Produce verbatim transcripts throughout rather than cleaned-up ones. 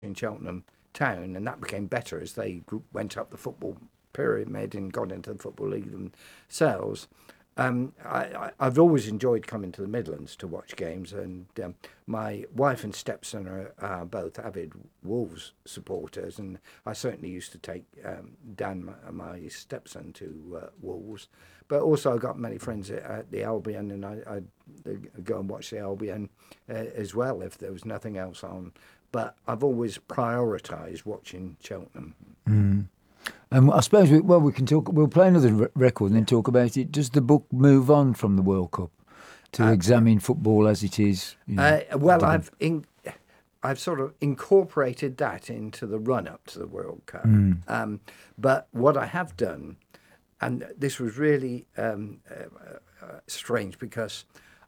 in Cheltenham Town, and that became better as they went up the football pyramid and got into the Football League themselves. Um, I, I, I've always enjoyed coming to the Midlands to watch games, and um, my wife and stepson are uh, both avid Wolves supporters, and I certainly used to take um, Dan, my, my stepson, to uh, Wolves. But also, I got many friends at, at the Albion, and I, I'd go and watch the Albion uh, as well if there was nothing else on. But I've always prioritised watching Cheltenham. Mm. And I suppose, we, well, we can talk. We'll play another r- record and then talk about it. Does the book move on from the World Cup to uh, examine football as it is? You know, uh, well, I've in, I've sort of incorporated that into the run-up to the World Cup. Mm. Um, but what I have done, and this was really um, uh, uh, strange, because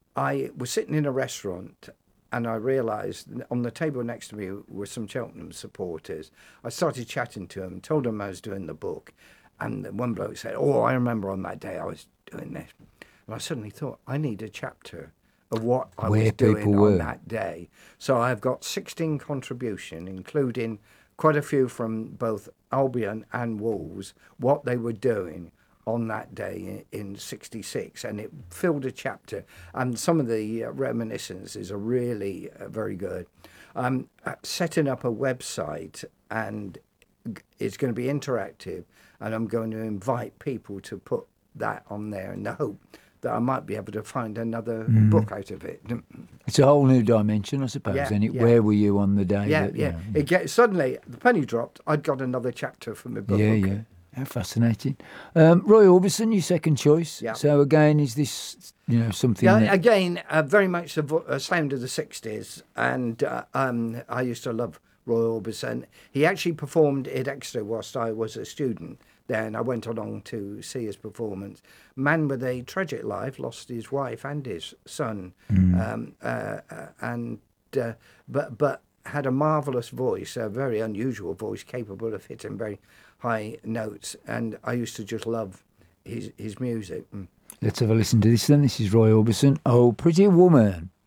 I was sitting in a restaurant. And I realised on the table next to me were some Cheltenham supporters. I started chatting to them, told them I was doing the book. And one bloke said, oh, I remember on that day I was doing this. And I suddenly thought, I need a chapter of what I Where was doing were. on that day. So I've got sixteen contributions, including quite a few from both Albion and Wolves, what they were doing on that day in sixty-six, and it filled a chapter, and some of the uh, reminiscences are really uh, very good. I'm uh, setting up a website, and it's going to be interactive, and I'm going to invite people to put that on there in the hope that I might be able to find another mm. book out of it. It's a whole new dimension, I suppose, yeah, isn't it? Yeah. Where were you on the day? Yeah, that, yeah. You know, it get, suddenly, the penny dropped, I'd got another chapter from the book. Yeah, yeah. How fascinating. Um, Roy Orbison, your second choice. Yeah. So again, is this, you know, something Yeah, that... again, uh, very much a, vo- a sound of the sixties. And uh, um, I used to love Roy Orbison. He actually performed at Exeter whilst I was a student there, and I went along to see his performance. Man with a tragic life, lost his wife and his son. Mm. Um, uh, uh, and uh, but but had a marvellous voice, a very unusual voice, capable of hitting very high notes, and I used to just love his his music. Let's have a listen to this then. This is Roy Orbison, Oh Pretty Woman.